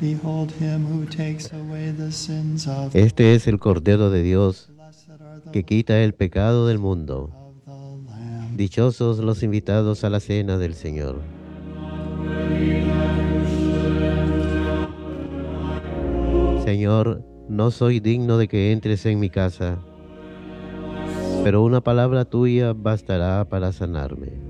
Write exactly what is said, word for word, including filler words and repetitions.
Behold him who takes away the sins of Este es el Cordero de Dios Blessed are the que quita el pecado del mundo. of the Lamb. Dichosos los invitados a la cena del Señor. Señor, no soy digno de que entres en mi casa, pero una palabra tuya bastará para sanarme.